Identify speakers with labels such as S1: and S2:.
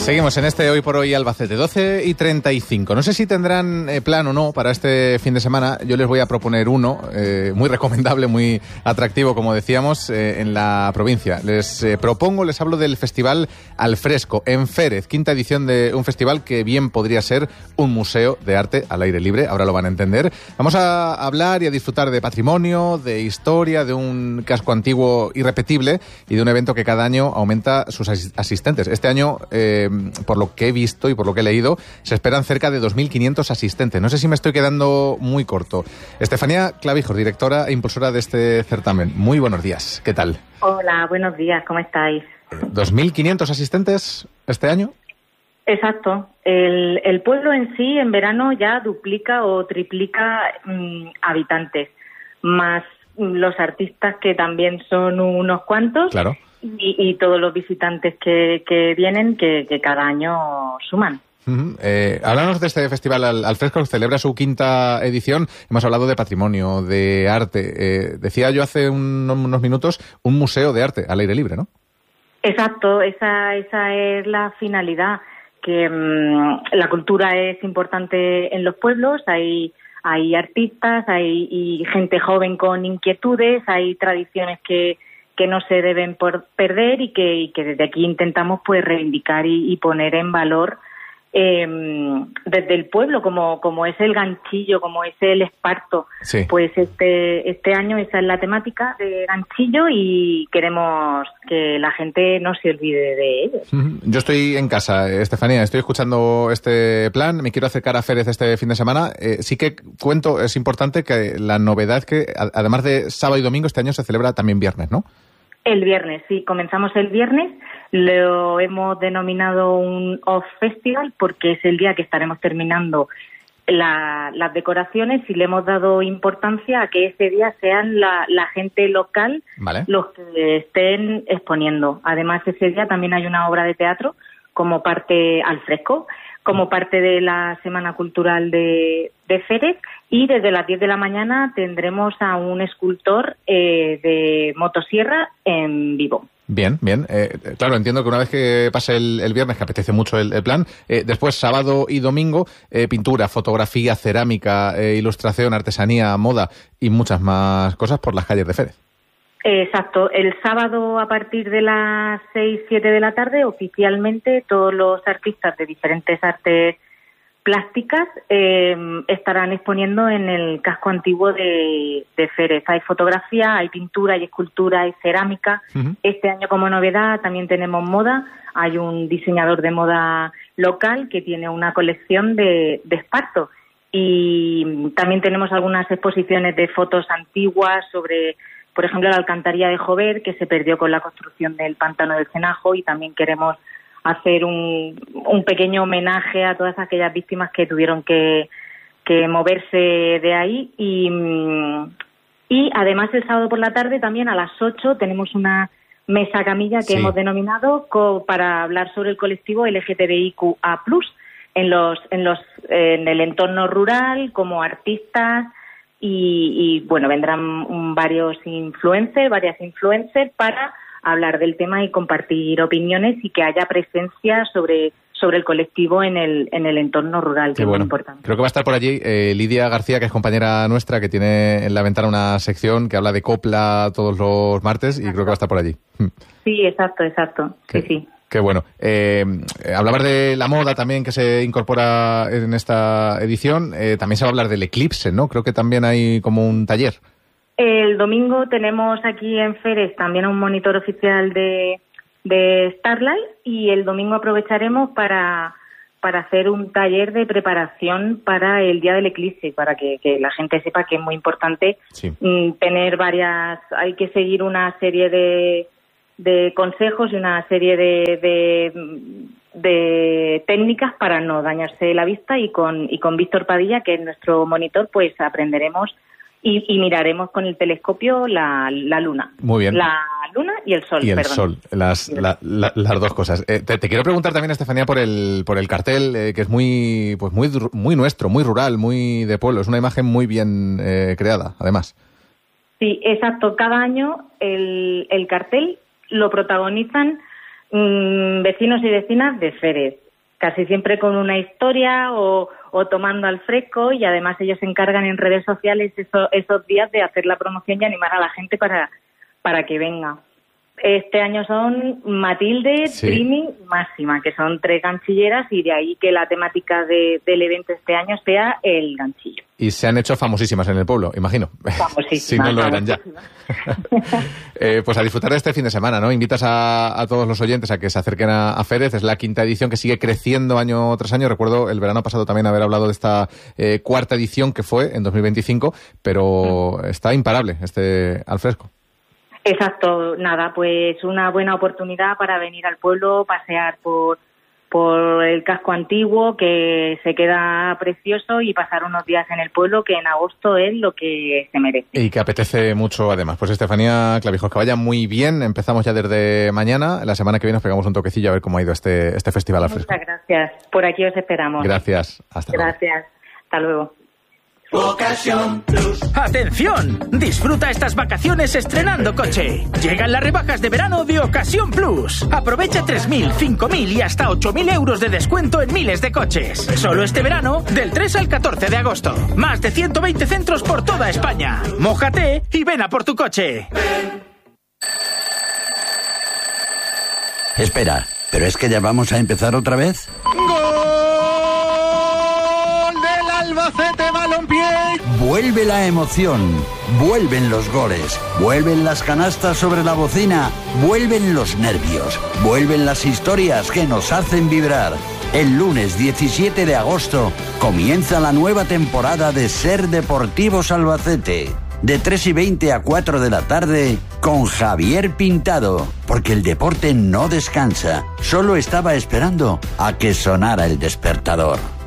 S1: Seguimos en este Hoy por Hoy Albacete, 12:35. No sé si tendrán plan o no para este fin de semana. Yo les voy a proponer uno, muy recomendable, muy atractivo, como decíamos, en la provincia. Les hablo del Festival Al Fresco, en Férez, quinta edición de un festival que bien podría ser un museo de arte al aire libre. Ahora lo van a entender. Vamos a hablar y a disfrutar de patrimonio, de historia, de un casco antiguo irrepetible y de un evento que cada año aumenta sus asistentes. Este año, por lo que he visto y por lo que he leído, se esperan cerca de 2.500 asistentes. No sé si me estoy quedando muy corto. Estefanía Clavijos, directora e impulsora de este certamen. Muy buenos días. ¿Qué tal?
S2: Hola, buenos días. ¿Cómo estáis?
S1: ¿2.500 asistentes este año?
S2: Exacto. El pueblo en sí, en verano, ya duplica o triplica habitantes, más los artistas, que también son unos cuantos.
S1: Claro.
S2: Y todos los visitantes que vienen, que cada año suman.
S1: Háblanos de este festival Al Fresco, que celebra su quinta edición. Hemos hablado de patrimonio, de arte. Decía yo hace unos minutos, un museo de arte al aire libre, ¿no?
S2: Exacto, esa es la finalidad, que la cultura es importante en los pueblos. Hay artistas, hay gente joven con inquietudes, hay tradiciones que no se deben perder y que desde aquí intentamos pues reivindicar y poner en valor desde el pueblo, como es el ganchillo, como es el esparto.
S1: Sí.
S2: Pues este año esa es la temática de ganchillo y queremos que la gente no se olvide de ello.
S1: Yo estoy en casa, Estefanía, estoy escuchando este plan, me quiero acercar a Férez este fin de semana. Sí que cuento, es importante que la novedad que, además de sábado y domingo, este año se celebra también viernes, ¿no?
S2: El viernes, sí, comenzamos el viernes, lo hemos denominado un Off Festival porque es el día que estaremos terminando las decoraciones y le hemos dado importancia a que ese día sean la gente local,
S1: vale,
S2: los que estén exponiendo. Además, ese día también hay una obra de teatro como parte al fresco, como parte de la Semana Cultural de Férez, y desde las 10 de la mañana tendremos a un escultor de motosierra en vivo.
S1: Bien. Claro, entiendo que una vez que pase el viernes, que apetece mucho el plan, después sábado y domingo, pintura, fotografía, cerámica, ilustración, artesanía, moda y muchas más cosas por las calles de Férez.
S2: Exacto. El sábado a partir de las 6-7 de la tarde, oficialmente todos los artistas de diferentes artes plásticas estarán exponiendo en el casco antiguo de Férez. Hay fotografía, hay pintura, hay escultura, hay cerámica.
S1: Uh-huh.
S2: Este año, como novedad, también tenemos moda. Hay un diseñador de moda local que tiene una colección de esparto. Y también tenemos algunas exposiciones de fotos antiguas sobre, por ejemplo, la alcantarilla de Jover, que se perdió con la construcción del pantano del Cenajo, y también queremos hacer un pequeño homenaje a todas aquellas víctimas que tuvieron que moverse de ahí. Y además el sábado por la tarde, también a las 8, tenemos una mesa camilla que hemos denominado para hablar sobre el colectivo LGTBIQA+, en el entorno rural, como artistas, y bueno, vendrán varias influencers para hablar del tema y compartir opiniones, y que haya presencia sobre el colectivo en el entorno rural, que es muy importante. Creo
S1: que va a estar por allí Lidia García, que es compañera nuestra, que tiene en La Ventana una sección que habla de copla todos los martes, y creo que va a estar por allí.
S2: Sí, exacto. Sí.
S1: Qué bueno. Hablabas de la moda también, que se incorpora en esta edición. También se va a hablar del eclipse, ¿no? Creo que también hay como un taller.
S2: El domingo tenemos aquí en Férez también un monitor oficial de Starlight, y el domingo aprovecharemos para hacer un taller de preparación para el día del eclipse, para que la gente sepa que es muy importante tener hay que seguir una serie de consejos y una serie de técnicas para no dañarse la vista, y con Víctor Padilla, que es nuestro monitor, pues aprenderemos y miraremos con el telescopio la luna.
S1: Muy bien.
S2: La luna y el sol.
S1: Y el sol, las dos cosas. Te quiero preguntar también, Estefanía, por el cartel, que es muy nuestro, muy rural, muy de pueblo. Es una imagen muy bien creada, además.
S2: Sí, exacto. Cada año el cartel lo protagonizan Vecinos y vecinas de Férez, casi siempre con una historia o tomando al fresco, y además ellos se encargan en redes sociales esos días de hacer la promoción y animar a la gente para que venga. Este año son Matilde, Trimi y Máxima, que son 3 ganchilleras, y de ahí que la temática del evento este año sea el ganchillo.
S1: Y se han hecho famosísimas en el pueblo, imagino.
S2: Famosísimas.
S1: Si no lo eran ya. Pues a disfrutar de este fin de semana, ¿no? Invitas a todos los oyentes a que se acerquen a Férez. Es la 5ª edición que sigue creciendo año tras año. Recuerdo el verano pasado también haber hablado de esta 4ª edición que fue en 2025, pero está imparable al fresco.
S2: Exacto, nada, pues una buena oportunidad para venir al pueblo, pasear por el casco antiguo, que se queda precioso, y pasar unos días en el pueblo, que en agosto es lo que se merece.
S1: Y que apetece mucho además. Pues Estefanía Clavijos, que vaya muy bien. Empezamos ya desde mañana. La semana que viene nos pegamos un toquecillo a ver cómo ha ido este festival al fresco.
S2: Muchas gracias. Por aquí os esperamos.
S1: Gracias. Hasta luego.
S2: Gracias. Hasta luego.
S3: Ocasión Plus. ¡Atención! Disfruta estas vacaciones estrenando coche. Llegan las rebajas de verano de Ocasión Plus. Aprovecha 3.000, 5.000 y hasta 8.000 euros de descuento en miles de coches. Solo este verano, del 3 al 14 de agosto. Más de 120 centros por toda España. Mójate y ven a por tu coche.
S4: Espera, ¿pero es que ya vamos a empezar otra vez?
S1: Albacete Balompié.
S4: Vuelve la emoción, vuelven los goles, vuelven las canastas sobre la bocina, vuelven los nervios, vuelven las historias que nos hacen vibrar. El lunes 17 de agosto comienza la nueva temporada de Ser Deportivos Albacete. De 3:20 a 4 de la tarde con Javier Pintado, porque el deporte no descansa, solo estaba esperando a que sonara el despertador.